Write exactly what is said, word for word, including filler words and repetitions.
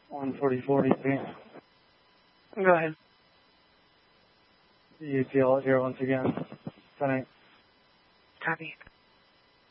one forty forty-three. Go ahead. U P L here once again. ten eight. Copy.